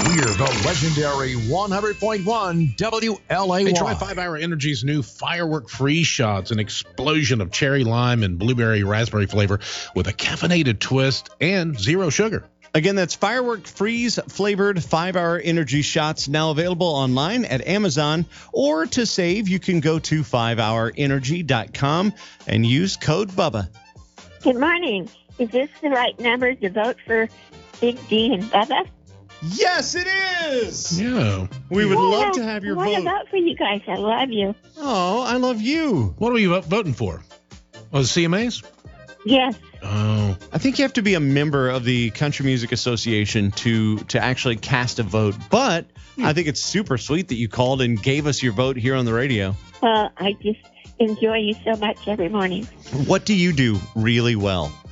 We're the legendary 100.1 WLAY. Hey, try 5 Hour Energy's new Firework Freeze Shots, an explosion of cherry lime and blueberry raspberry flavor with a caffeinated twist and zero sugar. Again, that's Firework Freeze flavored 5 Hour Energy shots, now available online at Amazon. Or to save, you can go to 5hourenergy.com and use code Bubba. Good morning. Is this the right number to vote for Big D and Bubba? Yes, it is. Yeah. We would love to have your vote. I want vote. to vote for you guys. I love you. Oh, I love you. What are you voting for? Oh, the CMAs? Yes. Oh. I think you have to be a member of the Country Music Association to actually cast a vote. But I think it's super sweet that you called and gave us your vote here on the radio. I just enjoy you so much every morning. What do you do really well?